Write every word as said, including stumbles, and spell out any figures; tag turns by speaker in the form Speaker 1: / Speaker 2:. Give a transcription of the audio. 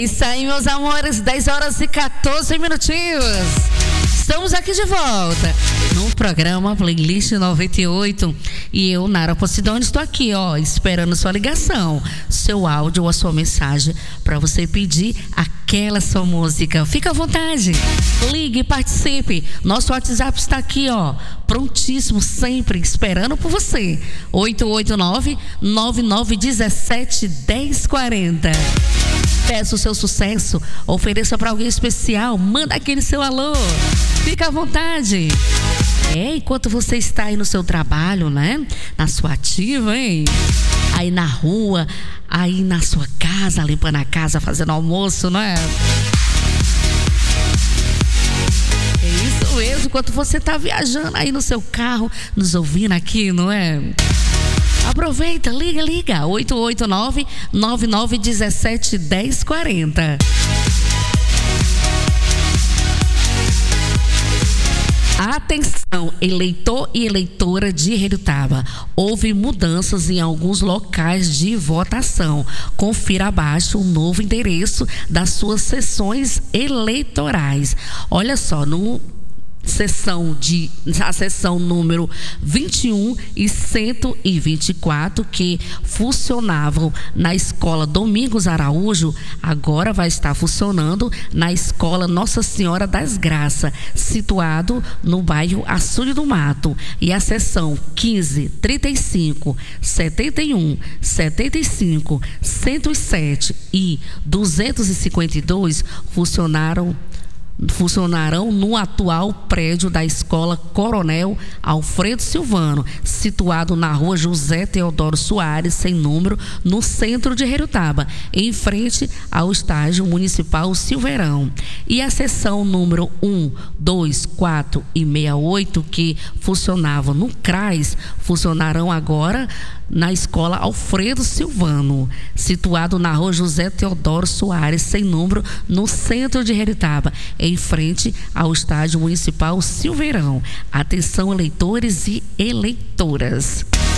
Speaker 1: isso aí, meus amores, dez horas e quatorze minutinhos. Estamos aqui de volta no programa Playlist noventa e oito. E eu, Nara Posidônio, estou aqui, ó, esperando sua ligação, seu áudio ou a sua mensagem para você pedir aquela sua música. Fica à vontade, ligue e participe. Nosso WhatsApp está aqui, ó, prontíssimo, sempre esperando por você. oito oito nove, nove nove um sete, um zero quatro zero. Peça o seu sucesso, ofereça para alguém especial, manda aquele seu alô. Fica à vontade. É, enquanto você está aí no seu trabalho, né? Na sua ativa, hein? Aí na rua, aí na sua casa, limpando a casa, fazendo almoço, não é? É isso mesmo, enquanto você está viajando aí no seu carro, nos ouvindo aqui, não é? Aproveita, liga, liga. oito oito nove, nove nove um sete, um zero quatro zero. Atenção, eleitor e eleitora de Herutaba. Houve mudanças em alguns locais de votação. Confira abaixo o novo endereço das suas sessões eleitorais. Olha só, no Sessão de, a sessão número vinte e um e cento e vinte e quatro, que funcionavam na escola Domingos Araújo, agora vai estar funcionando na escola Nossa Senhora das Graças, situado no bairro Açude do Mato. E a sessão quinze, trinta e cinco, setenta e um, setenta e cinco, cento e sete e duzentos e cinquenta e dois funcionaram funcionarão no atual prédio da Escola Coronel Alfredo Silvano, situado na rua José Teodoro Soares, sem número, no centro de Herutaba, em frente ao estádio municipal Silveirão. E a seção número um, dois, quatro e sessenta e oito, que funcionavam no CRAS, funcionarão agora na Escola Alfredo Silvano, situado na rua José Teodoro Soares, sem número, no centro de Herutaba, em frente ao estádio municipal Silveirão. Atenção, eleitores e eleitoras.